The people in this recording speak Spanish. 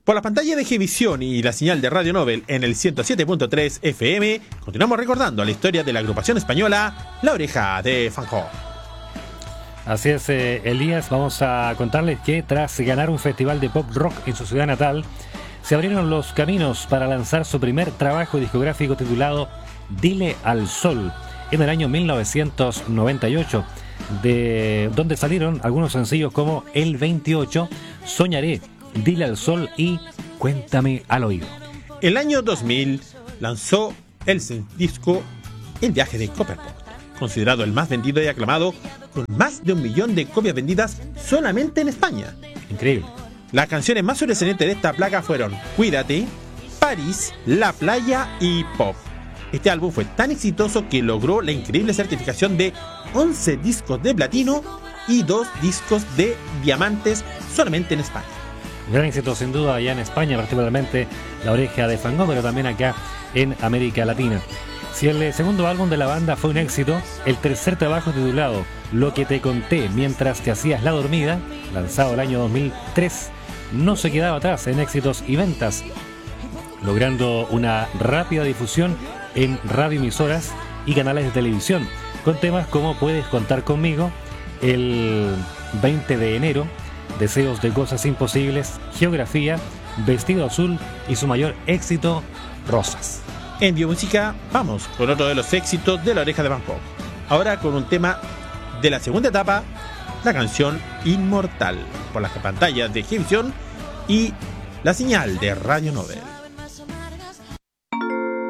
Por la pantalla de Gvisión y la señal de Radio Nobel en el 107.3 FM, continuamos recordando la historia de la agrupación española La Oreja de Van Gogh. Así es, Elías, vamos a contarles que tras ganar un festival de pop rock en su ciudad natal, se abrieron los caminos para lanzar su primer trabajo discográfico titulado Dile al Sol en el año 1998, de donde salieron algunos sencillos como El 28, Soñaré, Dile al Sol y Cuéntame al Oído. El año 2000 lanzó el disco El Viaje de Copperpot, considerado el más vendido y aclamado, con más de 1 millón de copias vendidas solamente en España. Increíble. Las canciones más sobresalientes de esta placa fueron Cuídate, París, La Playa y Pop. Este álbum fue tan exitoso que logró la increíble certificación de 11 discos de platino y 2 discos de diamantes solamente en España. Gran éxito sin duda allá en España, particularmente La Oreja de Van Gogh, pero también acá en América Latina. Si el segundo álbum de la banda fue un éxito, el tercer trabajo titulado Lo que te conté mientras te hacías la dormida, lanzado el año 2003, no se quedaba atrás en éxitos y ventas, logrando una rápida difusión en radioemisoras y canales de televisión, con temas como Puedes contar conmigo, el 20 de enero, Deseos de cosas imposibles, Geografía, Vestido azul y su mayor éxito, Rosas. En Biomúsica vamos con otro de los éxitos de La Oreja de Van Gogh. Ahora con un tema de la segunda etapa, la canción Inmortal, por las pantallas de Gvisión y la señal de Radio Nobel.